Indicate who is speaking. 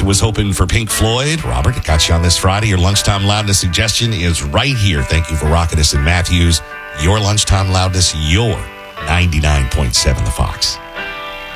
Speaker 1: was hoping for Pink Floyd. Robert, it got you on this Friday. Your lunchtime loudness suggestion is right here. Thank you for rocking us in Matthews. Your lunchtime loudness, your 99.7 The Fox.